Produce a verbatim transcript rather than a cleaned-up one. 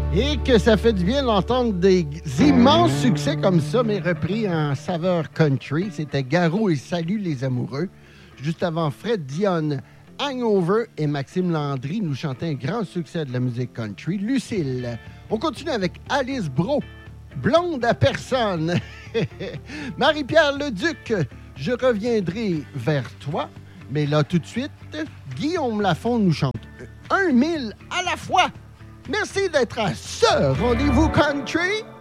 Et que ça fait du bien d'entendre des immenses succès comme ça, mais repris en saveur country. C'était Garou et Salut les amoureux. Juste avant, Fred Dion, Hangover, et Maxime Landry nous chantaient un grand succès de la musique country, Lucille. On continue avec Alice Bro, Blonde à personne. Marie-Pierre Leduc, Je reviendrai vers toi. Mais là, tout de suite, Guillaume Lafont nous chante Un mille à la fois. Merci d'être à ce rendez-vous country.